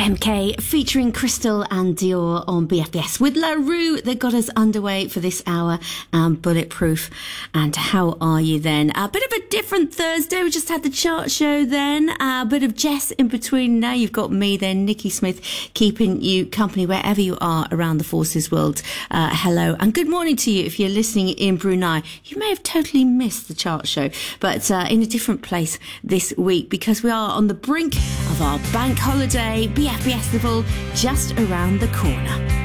MK featuring Crystal and Dior on BFBS with La Rue that got us underway for this hour. Bulletproof. And how are you then? A bit of a different Thursday. We just had the chart show then. A bit of Jess in between. Now you've got me then, Nikki Smith, keeping you company wherever you are around the Forces world. Hello and good morning to you if you're listening in Brunei. You may have totally missed the chart show, but in a different place this week because we are on the brink of our bank holiday. BFBS Festival just around the corner.